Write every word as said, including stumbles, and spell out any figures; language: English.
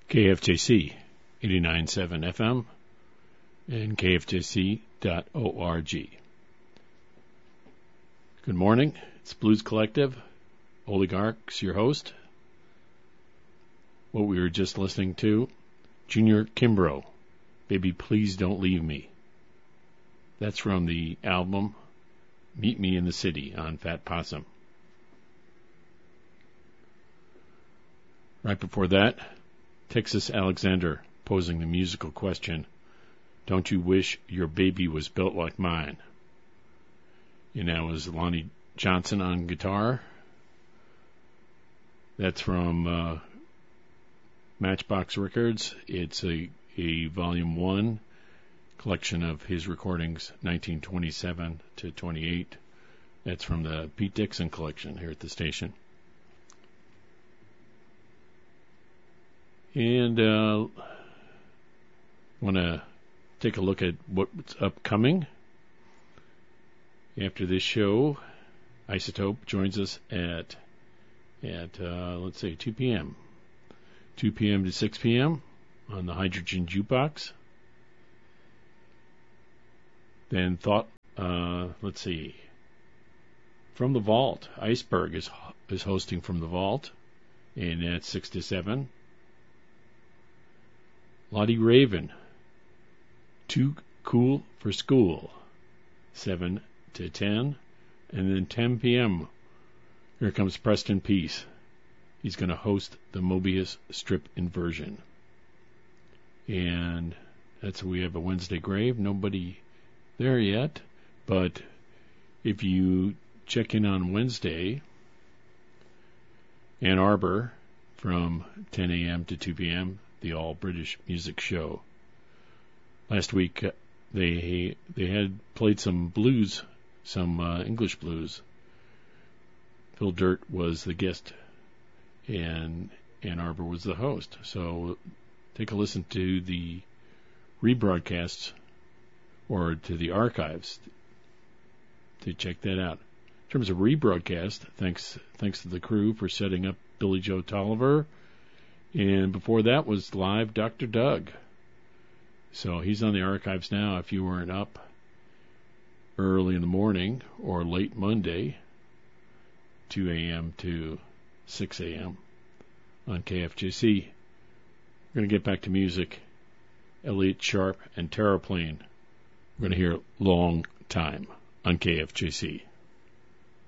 K F J C eighty-nine point seven F M and K F J C dot org. Good morning. It's Blues Collective. Oligarchs, your host. What we were just listening to, Junior Kimbrough, Baby Please Don't Leave Me. That's from the album Meet Me in the City on Fat Possum. Right before that, Texas Alexander posing the musical question, don't you wish your baby was built like mine? And that was Lonnie Johnson on guitar. That's from uh, Matchbox Records. It's a, a volume one collection of his recordings, nineteen twenty-seven to twenty-eight. That's from the Pete Dixon collection here at the station. And uh, want to take a look at what's upcoming. After this show, Isotope joins us at at uh, let's say two p.m. two p.m. to six p.m. on the Hydrogen Jukebox. Then Thought, uh, let's see, From the Vault, Iceberg is is hosting From the Vault, and that's six to seven. Lottie Raven, Too Cool for School, seven to ten. And then ten p.m., here comes Preston Peace. He's going to host the Mobius Strip Inversion. And that's we have a Wednesday Grave. Nobody there yet. But if you check in on Wednesday, Ann Arbor from ten a.m. to two p.m., the all-British music show. Last week, uh, they they had played some blues, some uh, English blues. Phil Dirt was the guest, and Ann Arbor was the host. So take a listen to the rebroadcasts or to the archives to check that out. In terms of rebroadcast, thanks thanks to the crew for setting up Billy Joe Tolliver. And before that was live Doctor Doug. So he's on the archives now if you weren't up early in the morning or late Monday, two a.m. to six a.m. on K F J C. We're going to get back to music. Elliott Sharp and Terraplane. We're going to hear Long Time on K F J C.